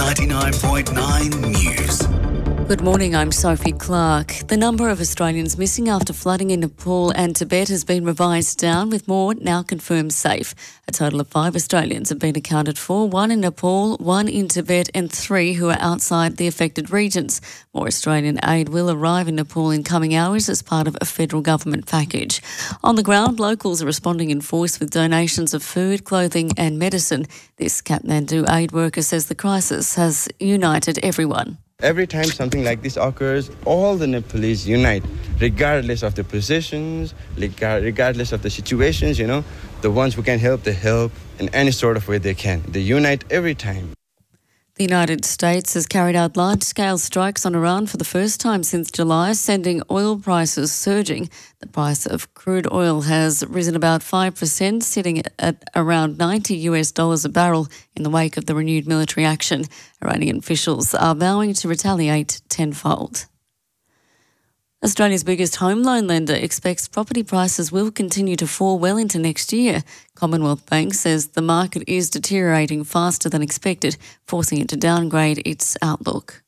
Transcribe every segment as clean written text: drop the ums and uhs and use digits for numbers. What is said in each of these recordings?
99.9 News. Good morning, I'm Sophie Clark. The number of Australians missing after flooding in Nepal and Tibet has been revised down, with more now confirmed safe. A total of 5 Australians have been accounted for, 1 in Nepal, 1 in Tibet and 3 who are outside the affected regions. More Australian aid will arrive in Nepal in coming hours as part of a federal government package. On the ground, locals are responding in force with donations of food, clothing and medicine. This Kathmandu aid worker says the crisis has united everyone. Every time something like this occurs, all the Nepalese unite, regardless of the positions, regardless of the situations, the ones who can help, they help in any sort of way they can. They unite every time. The United States has carried out large-scale strikes on Iran for the first time since July, sending oil prices surging. The price of crude oil has risen about 5%, sitting at around $90 a barrel in the wake of the renewed military action. Iranian officials are vowing to retaliate tenfold. Australia's biggest home loan lender expects property prices will continue to fall well into next year. Commonwealth Bank says the market is deteriorating faster than expected, forcing it to downgrade its outlook.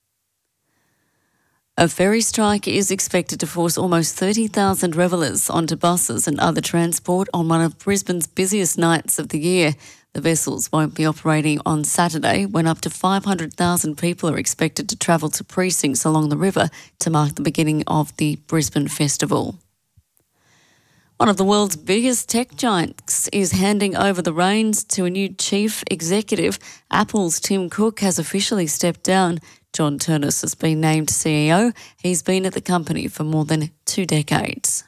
A ferry strike is expected to force almost 30,000 revellers onto buses and other transport on one of Brisbane's busiest nights of the year. The vessels won't be operating on Saturday, when up to 500,000 people are expected to travel to precincts along the river to mark the beginning of the Brisbane Festival. One of the world's biggest tech giants is handing over the reins to a new chief executive. Apple's Tim Cook has officially stepped down. John Turnus has been named CEO. He's been at the company for more than 2 decades.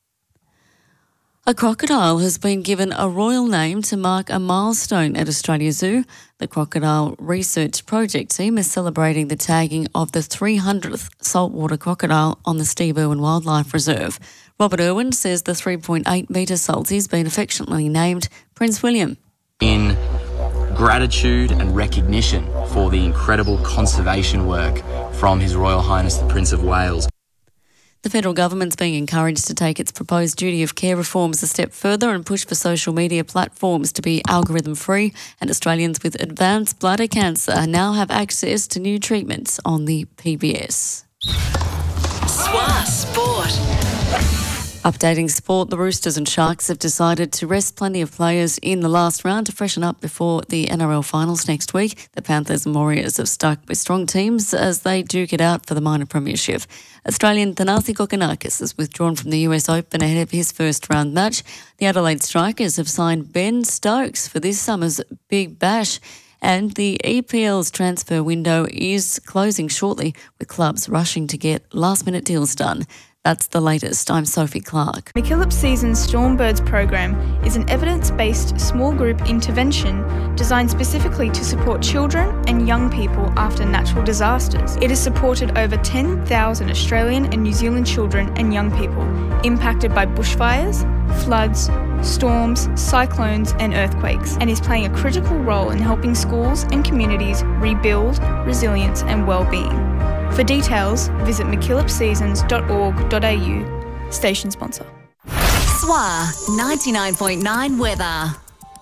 A crocodile has been given a royal name to mark a milestone at Australia Zoo. The Crocodile Research Project team is celebrating the tagging of the 300th saltwater crocodile on the Steve Irwin Wildlife Reserve. Robert Irwin says the 3.8-metre salty has been affectionately named Prince William. In gratitude and recognition for the incredible conservation work from His Royal Highness the Prince of Wales. The federal government's being encouraged to take its proposed duty of care reforms a step further and push for social media platforms to be algorithm-free, and Australians with advanced bladder cancer now have access to new treatments on the PBS. SWA Sport. Updating sport, the Roosters and Sharks have decided to rest plenty of players in the last round to freshen up before the NRL finals next week. The Panthers and Warriors have stuck with strong teams as they duke it out for the minor premiership. Australian Thanasi Kokonakis has withdrawn from the US Open ahead of his first round match. The Adelaide Strikers have signed Ben Stokes for this summer's Big Bash. And the EPL's transfer window is closing shortly, with clubs rushing to get last-minute deals done. That's the latest. I'm Sophie Clark. MacKillop Seasons Stormbirds program is an evidence-based small group intervention designed specifically to support children and young people after natural disasters. It has supported over 10,000 Australian and New Zealand children and young people impacted by bushfires, floods, storms, cyclones and earthquakes, and is playing a critical role in helping schools and communities rebuild resilience and well-being. For details, visit mckillopseasons.org.au. Station sponsor. SWA 99.9 weather.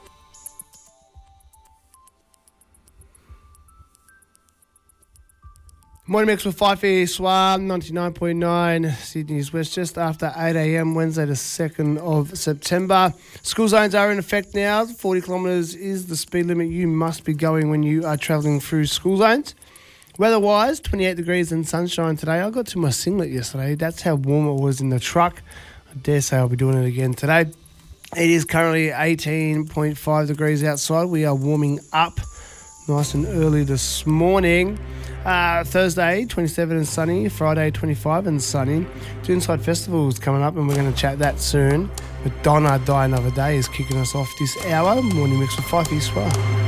Morning mix with Fife SWA 99.9 Sydney's West, just after 8 a.m. Wednesday the 2nd of September. School zones are in effect now. 40 kilometres is the speed limit you must be going when you are travelling through school zones. Weather-wise, 28 degrees and sunshine today. I got to my singlet yesterday. That's how warm it was in the truck. I dare say I'll be doing it again today. It is currently 18.5 degrees outside. We are warming up nice and early this morning. Thursday, 27 and sunny. Friday, 25 and sunny. Doonside Festival is coming up and we're going to chat that soon. Madonna Die Another Day is kicking us off this hour. Morning mix with Fife SWA.